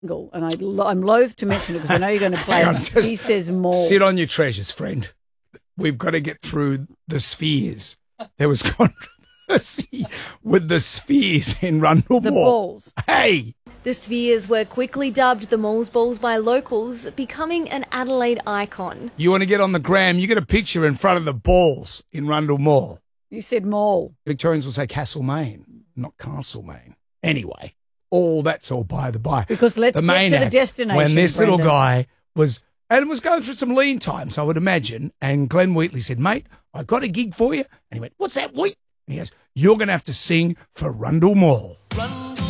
and I'm loath to mention it because I know you're going to play Hang on, it. just He says mall. Sit on your treasures, friend. We've got to get through the spheres. There was controversy with the spheres in Rundle The Mall. balls. Hey! The spheres were quickly dubbed the Malls Balls by locals, becoming an Adelaide icon. You want to get on the gram, you get a picture in front of the balls in Rundle Mall. You said mall. Victorians will say Castlemaine, not Castlemaine. Anyway, that's all by the by. Because let's the get main to the act, destination, when this little Brendan. guy was going through some lean times, I would imagine, and Glenn Wheatley said, mate, I got a gig for you. And he went, what's that, Wheat? And he goes, you're going to have to sing for Rundle Mall.